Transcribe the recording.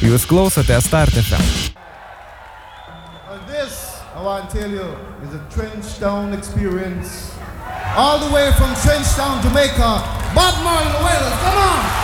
Jūs klausote Start FM. This, I want to tell you, is a Trenchtown experience. All the way from Trenchtown, Jamaica. Bob Marley, the Wailers, come on!